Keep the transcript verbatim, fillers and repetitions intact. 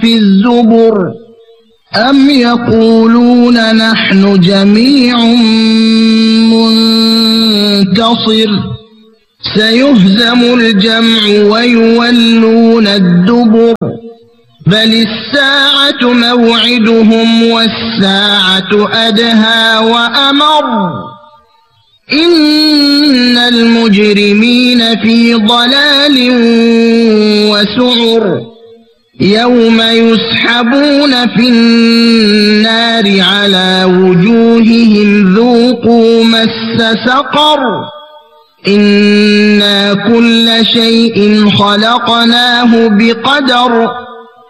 في الزبر أم يقولون نحن جميع منتصر سيهزم الجمع ويولون الدبر بل الساعة موعدهم والساعة أدهى وأمر إن المجرمين في ضلال وسعر يوم يسحبون في النار على وجوههم ذوقوا مس سقر إنا كل شيء خلقناه بقدر